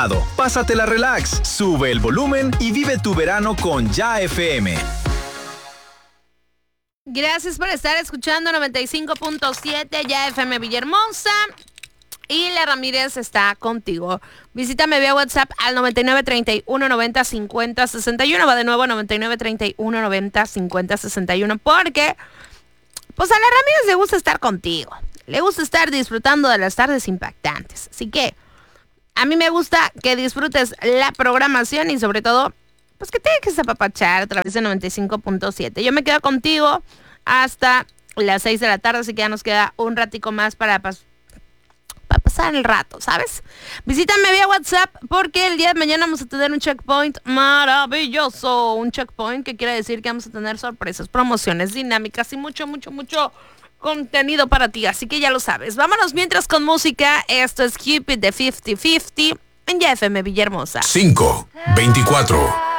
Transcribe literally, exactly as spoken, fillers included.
relajado, pásatela relax, sube el volumen y vive tu verano con Ya F M. Gracias por estar escuchando noventa y cinco punto siete Ya F M Villahermosa. Y la Ramírez está contigo. Visítame vía WhatsApp al noventa y nueve, treinta y uno, noventa, cincuenta, sesenta y uno. Va de nuevo noventa y nueve, treinta y uno, noventa, cincuenta, sesenta y uno. Porque, pues a la Ramírez le gusta estar contigo. Le gusta estar disfrutando de las tardes impactantes. Así que, a mí me gusta que disfrutes la programación y sobre todo, pues que te dejes apapachar a través de noventa y cinco punto siete. Yo me quedo contigo hasta las seis de la tarde, así que ya nos queda un ratico más para pasar. Para pasar el rato, ¿sabes? Visítame vía WhatsApp porque el día de mañana vamos a tener un checkpoint maravilloso. Un checkpoint que quiere decir que vamos a tener sorpresas, promociones, dinámicas y mucho, mucho, mucho contenido para ti. Así que ya lo sabes. Vámonos mientras con música. Esto es Cupid de cincuenta cincuenta en Ya F M Villahermosa. cinco veinticuatro